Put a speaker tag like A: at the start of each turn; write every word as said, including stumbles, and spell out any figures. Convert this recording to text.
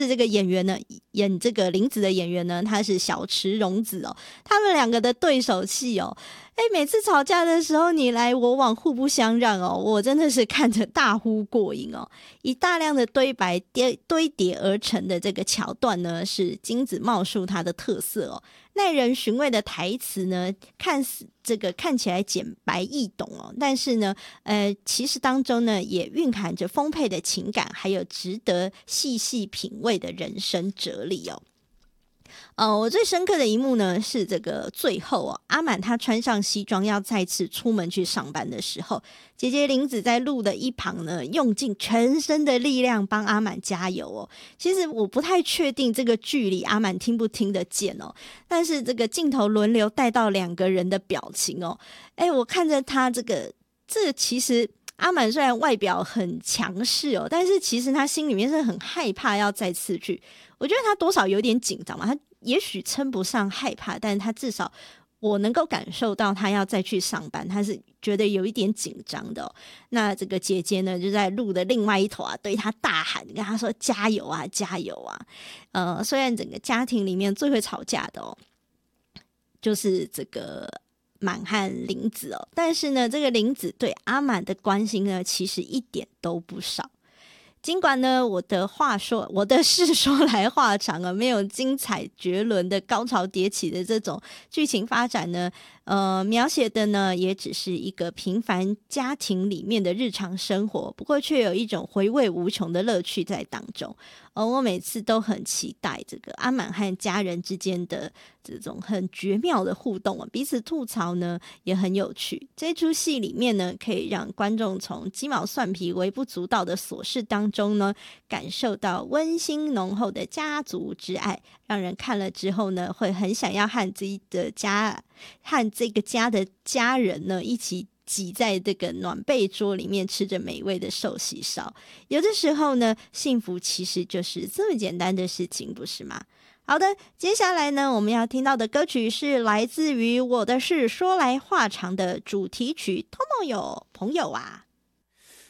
A: 这个演员呢，演这个林子的演员呢，他是小池荣子哦。他们两个的对手戏哦，哎，每次吵架的时候你来我往，互不相让哦，我真的是看着大呼过瘾哦。以大量的堆白叠堆叠而成的这个桥段呢，是金子茂树它的特色哦。耐人寻味的台词呢，看似这个看起来简白易懂哦，但是呢，呃，其实当中呢也蕴含着丰沛的情感，还有值得细细品味的人生哲理哦。呃，我最深刻的一幕呢是这个最后哦，阿满他穿上西装要再次出门去上班的时候，姐姐林子在路的一旁呢，用尽全身的力量帮阿满加油哦。其实我不太确定这个距离阿满听不听得见哦，但是这个镜头轮流带到两个人的表情哦，哎，我看着他这个，这个其实。阿满虽然外表很强势哦，但是其实他心里面是很害怕要再次去。我觉得他多少有点紧张嘛，他也许称不上害怕，但是他至少我能够感受到他要再去上班，他是觉得有一点紧张的哦。那这个姐姐呢，就在路的另外一头啊，对他大喊，跟他说加油啊，加油啊！呃，虽然整个家庭里面最会吵架的哦，就是这个满和林子哦，但是呢，这个林子对阿满的关心呢，其实一点都不少。尽管呢，我的话说，我的事说来话长啊，没有精彩绝伦的高潮迭起的这种剧情发展呢，呃，描写的呢也只是一个平凡家庭里面的日常生活，不过却有一种回味无穷的乐趣在当中。而我每次都很期待这个阿满和家人之间的这种很绝妙的互动啊，彼此吐槽呢也很有趣。这出戏里面呢，可以让观众从鸡毛蒜皮、微不足道的琐事当中呢，感受到温馨浓厚的家族之爱，让人看了之后呢，会很想要和自己的家、和这个家的家人呢一起挤在这个暖被桌里面吃着美味的寿喜烧。有的时候呢，幸福其实就是这么简单的事情，不是吗？好的，接下来呢，我们要听到的歌曲是来自于《我的事说来话长》的主题曲《Tomoyo 朋友啊》。